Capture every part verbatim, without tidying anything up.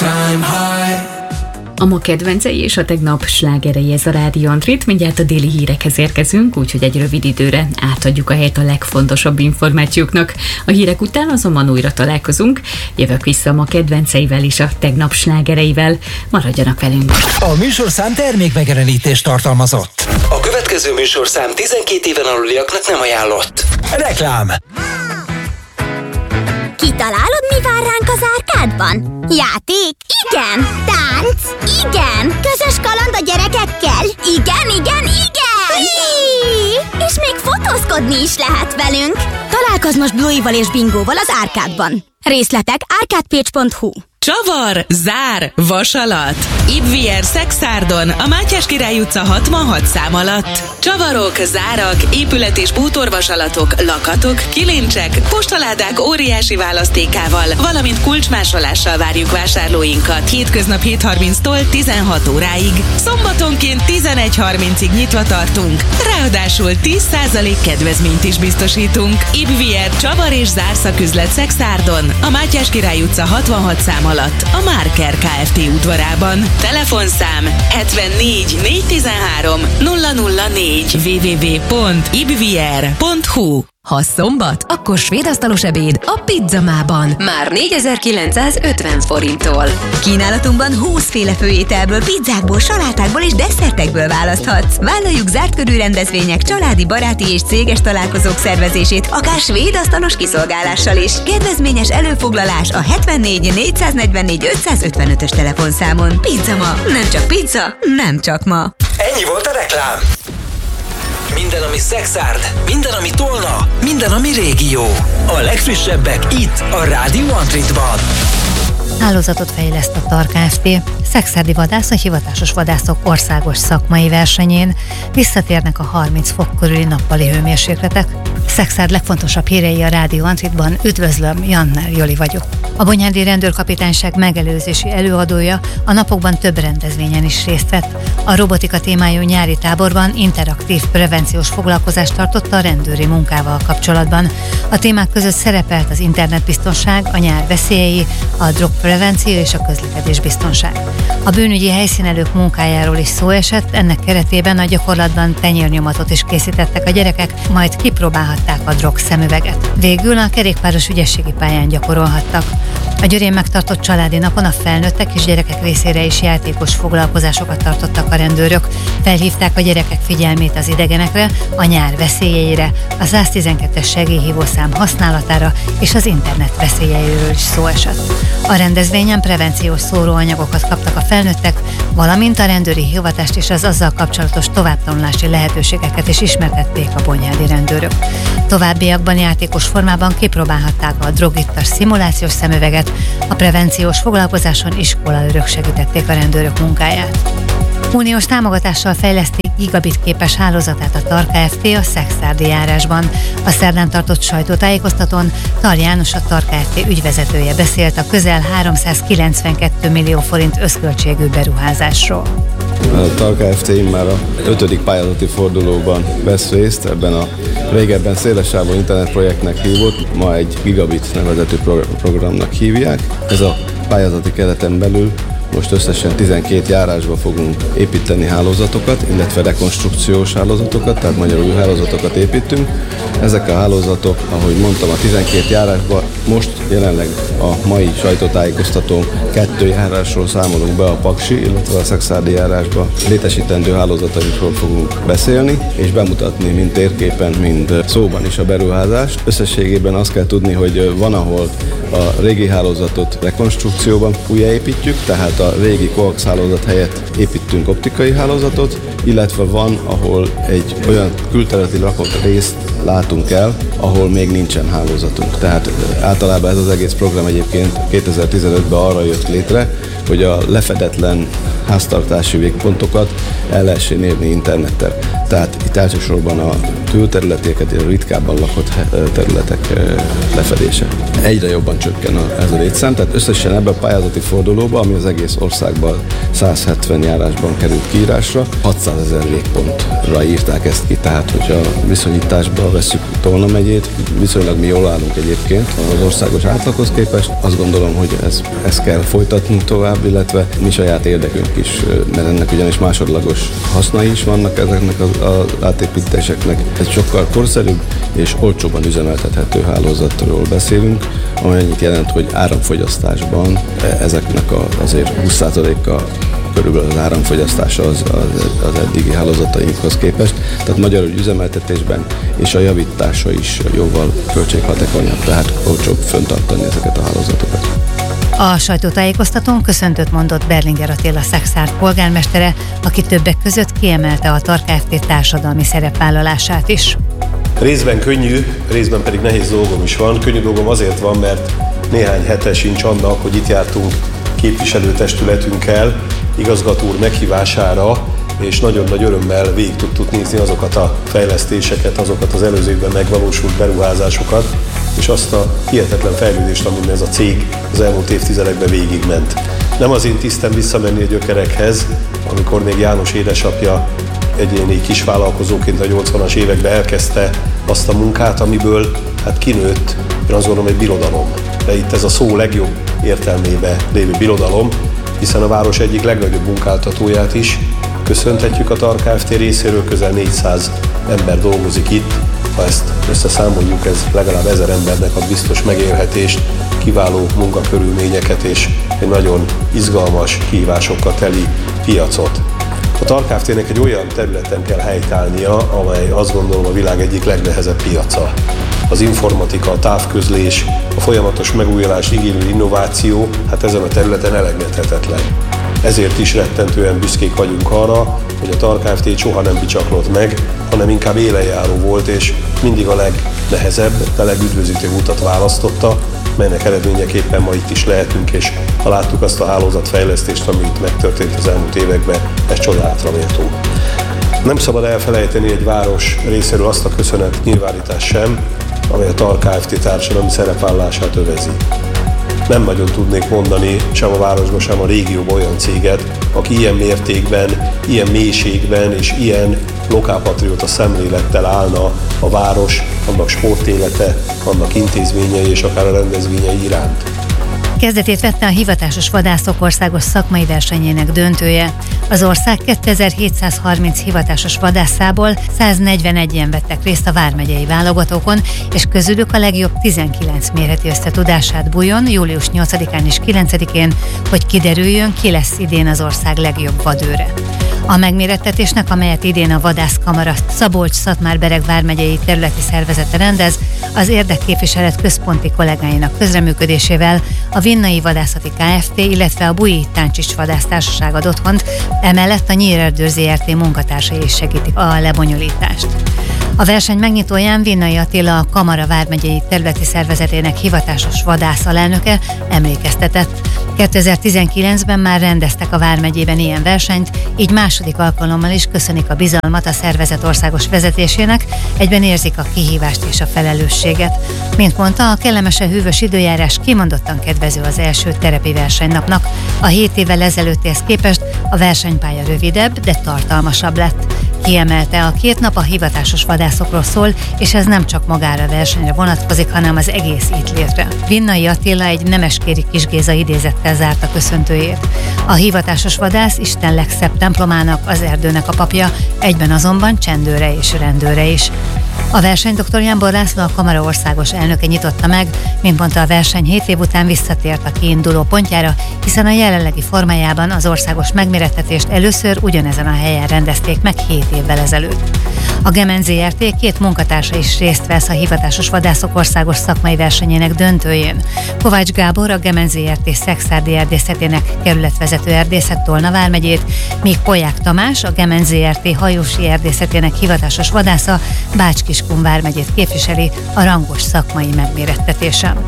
time high. A ma kedvencei és a tegnap slágerei ez a Rádió Antrit. Mindjárt a déli hírekhez érkezünk, úgyhogy egy rövid időre átadjuk a helyet a legfontosabb információknak. A hírek után azonban újra találkozunk. Jövök vissza a ma kedvenceivel és a tegnap slágereivel. Maradjanak velünk! A műsorszám termékmegjelenítést tartalmazott. A következő műsorszám tizenkét éven aluliaknak nem ajánlott. Reklám. Kitalálod, mi vár ránk az árkádban? Játék? Igen! Tánc? Igen! Közös kaland a gyerekekkel? Igen, igen, igen! Hí! És még fotózkodni is lehet velünk! Találkozz most Bluey-val és Bingóval az árkádban. Részletek árkádpage pont hu. Csavar, zár, vasalat. Ibvier Szexárdon, a Mátyás Király utca hatvanhat szám alatt. Csavarok, zárak, épület- és bútorvasalatok, lakatok, kilincsek, postaládák óriási választékával, valamint kulcsmásolással várjuk vásárlóinkat. Hétköznap hét harminctól tizenhat óráig. Szombatonként tizenegy harmincig nyitva tartunk. Ráadásul tíz százalék kedvezményt is biztosítunk. Ibvier Csavar és zárszaküzlet Szexárdon, a Mátyás Király utca hatvanhat szám alatt, a Márker Kft. Udvarában. Telefonszám hetvennégy négyszáztizenhárom nulla nulla négy double-u double-u double-u pont ibvier pont hu. Ha szombat, akkor svédasztalos ebéd a Pizzamában. Már négyezer-kilencszázötven forinttól. Kínálatunkban húsz féle főételből, pizzákból, salátákból és desszertekből választhatsz. Vállaljuk zárt körű rendezvények, családi, baráti és céges találkozók szervezését, akár svédasztalos kiszolgálással is. Kedvezményes előfoglalás a hetvennégy négyszáznegyvennégy ötszázötvenötös telefonszámon. Pizzama, nem csak pizza, nem csak ma. Ennyi volt a reklám. Minden, ami Szexárd, minden, ami Tolna, minden, ami régió. A legfrissebbek itt, a Rádió Antritban. Hálózatot fejleszt a TAR Kft. Szexárdi vadász a hivatásos vadászok országos szakmai versenyén. Visszatérnek a harminc fok körüli nappali hőmérsékletek. Szexárd legfontosabb hírei a Rádió Antritban. Üdvözlöm, Janner Joli vagyok. A Bonyhádi Rendőrkapitányság megelőzési előadója a napokban több rendezvényen is részt vett. A robotika témájú nyári táborban interaktív prevenciós foglalkozást tartott a rendőri munkával kapcsolatban. A témák között szerepelt az internetbiztonság, a nyár veszélyei, a drogprevenció és a közlekedésbiztonság. A bűnügyi helyszínelők munkájáról is szó esett, ennek keretében a gyakorlatban tenyérnyomatot is készítettek a gyerekek, majd kipróbálhatták a drog szemüveget. Végül a kerékpáros ügyességi pályán gyakorolhattak. A Győrén megtartott családi napon a felnőttek és gyerekek részére is játékos foglalkozásokat tartottak a rendőrök. Felhívták a gyerekek figyelmét az idegenekre, a nyár veszélyeire, a száztizenkettes segélyhívószám használatára és az internet veszélyeiről is szó esett. A rendezvényen prevenciós szóróanyagokat kaptak a felnőttek, valamint a rendőri hivatást és az azzal kapcsolatos továbbtanulási lehetőségeket is ismertették a bonyhádi rendőrök. Továbbiakban játékos formában kipróbálhatták a drogittas szimulációs szemüveget, a prevenciós foglalkozáson iskolaőrök segítették a rendőrök munkáját. Uniós támogatással fejleszték gigabit képes hálózatát a TAR Kft. A Szexárdi járásban. A szerdán tartott sajtótájékoztatón Tar János, a TAR Kft. Ügyvezetője beszélt a közel háromszázkilencvenkettő millió forint összköltségű beruházásról. A TAR Kft. Már a ötödik pályázati fordulóban vesz részt, ebben a régebben szélessávú internetprojektnek hívott, ma egy gigabit nevezetű programnak hívják. Ez a pályázati kereten belül most összesen tizenkét járásba fogunk építeni hálózatokat, illetve rekonstrukciós hálózatokat, tehát magyarul hálózatokat építünk. Ezek a hálózatok, ahogy mondtam, a tizenkét járásban most jelenleg a mai sajtótájékoztatón kettő járásról számolunk be, a paksi, illetve a szexárdi járásba létesítendő hálózatainkról fogunk beszélni, és bemutatni mind térképen, mind szóban is a beruházást. Összességében azt kell tudni, hogy van, ahol a régi hálózatot rekonstrukcióban újjáépítjük, tehát a régi koax hálózat helyett építünk optikai hálózatot, illetve van, ahol egy olyan külterületi lakott részt látunk el, ahol még nincsen hálózatunk. Tehát általában ez az egész program egyébként kétezer-tizenötben arra jött létre, hogy a lefedetlen háztartási végpontokat el lehessen érni interneten. Tehát itt elsősorban a külterületeket és a ritkábban lakott területek lefedése. Egyre jobban csökken ez a létszám, tehát összesen ebben a pályázati fordulóban, ami az egész országban száz hetven járásban került kiírásra, hatszázezer végpontra írták ezt ki, tehát hogyha viszonyításba vesszük Tolna megyét, viszonylag mi jól állunk egyébként az országos átlaghoz képest. Azt gondolom, hogy ez, ez kell folytatnunk tovább, illetve mi saját érdekünk is, mert ennek ugyanis másodlagos hasznai is vannak ezeknek az, az átépítéseknek. Ez sokkal korszerűbb és olcsóban üzemeltethető hálózatról beszélünk, amely annyit jelent, hogy áramfogyasztásban ezeknek a, azért húsz százaléka körülbelül az áramfogyasztása az, az, az eddigi hálózatainkhoz képest. Tehát magyarul üzemeltetésben és a javítása is jóval költséghatékonyabb, tehát olcsóbb fenntartani ezeket a hálózatokat. A sajtótájékoztatón köszöntött mondott Berlinger Attila Szekszárd polgármestere, aki többek között kiemelte a TAR Kft. Társadalmi szerepvállalását is. Részben könnyű, részben pedig nehéz dolgom is van. Könnyű dolgom azért van, mert néhány hete sincs annak, hogy itt jártunk képviselőtestületünkkel, igazgató úr meghívására, és nagyon nagy örömmel végig tudtuk nézni azokat a fejlesztéseket, azokat az előző évben megvalósult beruházásokat, és azt a hihetetlen fejlődést, amin ez a cég az elmúlt évtizedekben végigment. Nem az én tisztem visszamenni a gyökerekhez, amikor még János édesapja egyéni kisvállalkozóként a nyolcvanas években elkezdte azt a munkát, amiből hát kinőtt, én azt gondolom, egy birodalom. De itt ez a szó legjobb értelmébe lévő birodalom, hiszen a város egyik legnagyobb munkáltatóját is köszönhetjük a TAR Kft. Részéről, közel négyszáz ember dolgozik itt. Ha ezt összeszámoljuk, ez legalább ezer embernek ad biztos megélhetést, kiváló munkakörülményeket és egy nagyon izgalmas kihívásokkal teli piacot. A TAR Kft.-nek egy olyan területen kell helytállnia, amely azt gondolom a világ egyik legnehezebb piaca. Az informatika, a távközlés, a folyamatos megújulás igénylő innováció, hát ezen a területen elengedhetetlen. Ezért is rettentően büszkék vagyunk arra, hogy a TAR Kft. Soha nem bicsaklott meg, hanem inkább élenjáró volt, és mindig a legnehezebb, de legüdvözítőbb utat választotta, melynek eredményeképpen ma itt is lehetünk, és ha láttuk azt a hálózatfejlesztést, ami itt megtörtént az elmúlt években, ez csodálatra méltó. Nem szabad elfelejteni egy város részéről azt a köszönet nyilvánítás sem, amely a TAR Kft. Társadalmi szerepvállalását övezi. Nem nagyon tudnék mondani sem a városban, sem a régióban olyan céget, aki ilyen mértékben, ilyen mélységben és ilyen lokálpatrióta szemlélettel állna a város, annak sportélete, annak intézményei és akár a rendezvényei iránt. Kezdetét vette a hivatásos vadászok országos szakmai versenyének döntője. Az ország kétezer-hétszázharminc hivatásos vadászából száznegyvenegyen vettek részt a vármegyei válogatókon, és közülük a legjobb tizenkilenc mérheti összetudását bújjon július nyolcadikán és kilencedikén, hogy kiderüljön, ki lesz idén az ország legjobb vadőre. A megmérettetésnek, amelyet idén a Vadászkamara Szabolcs-Szatmár-Bereg vármegyei területi szervezete rendez, az érdekképviselet központi kollégáinak közreműködésével a Vinnai Vadászati Kft., illetve a Bui Táncsics Vadásztársaság ad otthont, emellett a Nyírerdő zé er té munkatársai is segítik a lebonyolítást. A verseny megnyitóján Vinnai Attila, a Kamara vármegyei területi szervezetének hivatásos vadász alelnöke emlékeztetett. kétezer-tizenkilencben már rendeztek a vármegyében ilyen versenyt, így második alkalommal is köszönik a bizalmat a szervezet országos vezetésének, egyben érzik a kihívást és a felelősséget. Mint mondta, a kellemesen hűvös időjárás kimondottan kedvező az első terepi versenynapnak. A hét évvel ezelőttihez képest a versenypálya rövidebb, de tartalmasabb lett. Kiemelte, a két nap a hivatásos vadászokról szól, és ez nem csak magára a versenyre vonatkozik, hanem az egész itt létre. Vinnai Attila egy Nemeskéri Kis Géza idézettel zárta köszöntőjét. A hivatásos vadász Isten legszebb templomának, az erdőnek a papja, egyben azonban csendőre és rendőre is. A verseny dr. Jánbor László, a Kamara országos elnöke nyitotta meg, mint mondta, a verseny hét év után visszatért a kiinduló pontjára, hiszen a jelenlegi formájában az országos megmérettetést először ugyanezen a helyen rendezték meg hét évvel ezelőtt. A Gemen zé er té két munkatársa is részt vesz a hivatásos vadászok országos szakmai versenyének döntőjén. Kovács Gábor, a Gemen zé er té Szekszárdi erdészetének kerületvezető erdészet Tolna vármegyét, míg Polyák Tamás, a Gemen zé er té hajósi erdészetének hivatásos vadásza Bács-Kiskun vármegyét képviseli a rangos szakmai megmérettetésen.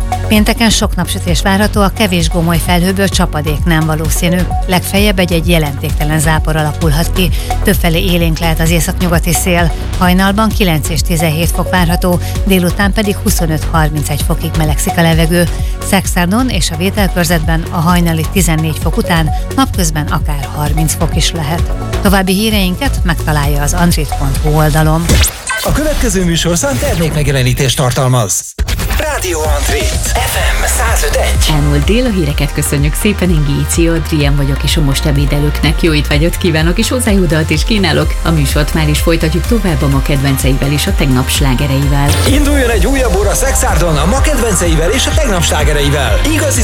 Pénteken sok napsütés várható, a kevés gomoly felhőből csapadék nem valószínű. Legfeljebb egy-egy jelentéktelen zápor alakulhat ki. Többfelé élénk lehet az északnyugati szél. Hajnalban kilenc és tizenhét fok várható, délután pedig huszonöt-harmincegy fokig melegszik a levegő. Szekszárdon és a vételkörzetben a hajnali tizennégy fok után napközben akár harminc fok is lehet. További híreinket megtalálja az andrit pont hu oldalon. A következő műsorszám termékmegjelenítést tartalmaz. Rádió Antrit ef em száz öt egész egy. Elmúlt dél, a híreket köszönjük szépen, én Géci Adrien vagyok, és a most ebédelőknek jó étvágyat kívánok, és hozzájuk dalt is kínálok. A műsort már is folytatjuk tovább a ma kedvenceivel és a tegnap slágereivel. Induljon egy újabb óra Szekszárdon a ma kedvenceivel és a tegnap slágereivel. Igazi